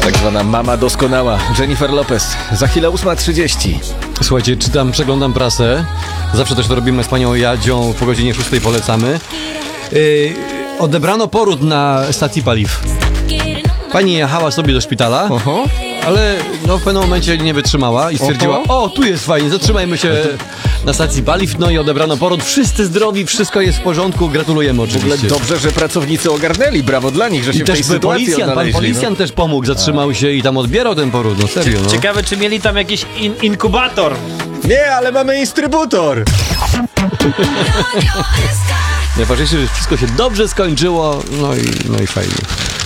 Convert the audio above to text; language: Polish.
Tak zwana mama doskonała, Jennifer Lopez. Za chwilę 8:30. Słuchajcie, przeglądam prasę. Zawsze też to robimy z panią Jadzią. Po godzinie 6 polecamy. Odebrano poród na stacji paliw. Pani jechała sobie do szpitala, ale w pewnym momencie nie wytrzymała i stwierdziła, tu jest fajnie, zatrzymajmy się na stacji paliw, no i odebrano poród. Wszyscy zdrowi, wszystko jest w porządku, gratulujemy oczywiście. W ogóle dobrze, że pracownicy ogarnęli, brawo dla nich, że się I w tej też sytuacji pan odnaleźli. policjant też pomógł, zatrzymał się i tam odbierał ten poród, no serio. No. Ciekawe, czy mieli tam jakiś inkubator. Nie, ale mamy instrybutor. Najważniejsze, że wszystko się dobrze skończyło, no i fajnie.